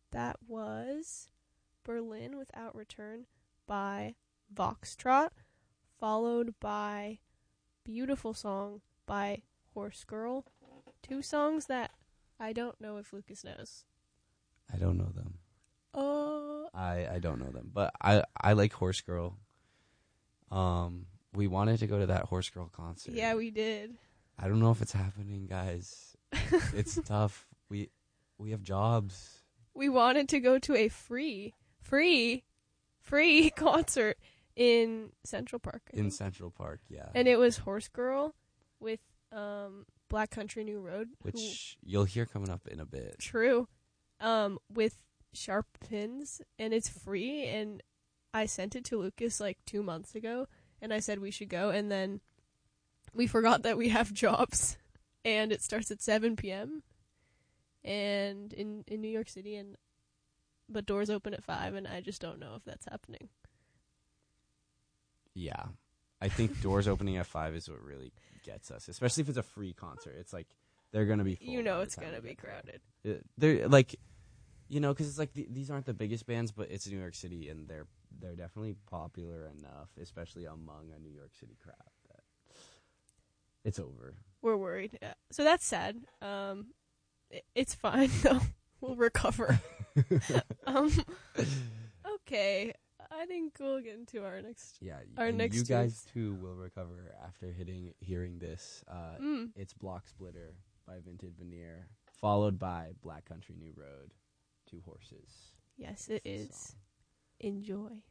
That was Berlin Without Return by Voxtrot, followed by Beautiful Song by Horse Girl. Two songs that I don't know if Lucas knows. I don't know them. Oh. I don't know them, but I like Horse Girl. We wanted to go to that Horse Girl concert. Yeah, we did. I don't know if it's happening, guys. It's tough. We have jobs. We wanted to go to a free concert in Central Park. In Central Park, yeah. And it was Horse Girl with Black Country New Road, which you'll hear coming up in a bit. True. With Sharp Pins, and it's free, and I sent it to Lucas like 2 months ago, and I said we should go, and then we forgot that we have jobs, and it starts at 7 p.m. and in New York City, but doors open at 5, and I just don't know if that's happening. Yeah. I think doors opening at 5 is what really gets us, especially if it's a free concert. It's like they're going to be full. You know it's going to be crowded. They're like, you know, because it's like these aren't the biggest bands, but it's New York City, and they're definitely popular enough, especially among a New York City crowd, that it's over. We're worried. Yeah. So that's sad. It's fine, though. We'll recover. Okay. I think we'll get into our next. Yeah, our next. You guys too will recover after hearing this. It's Block Splitter by Vintage Veneer, followed by Black Country New Road, Two Horses. Yes, it is. Enjoy.